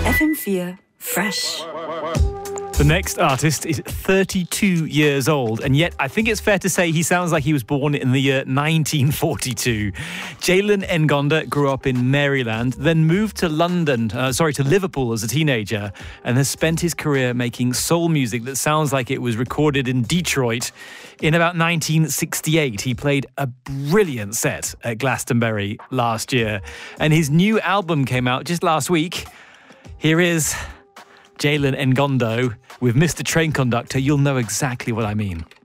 FM4 Fresh. The next artist is 32 years old, and yet I think it's fair to say he sounds like he was born in the year 1942. Jalen Ngonda grew up in Maryland, then moved to to Liverpool as a teenager, and has spent his career making soul music that sounds like it was recorded in Detroit. In about 1968, he played a brilliant set at Glastonbury last year, and his new album came out just last week. Here is Jalen Ngonda with Mr. Train Conductor. You'll know exactly what I mean.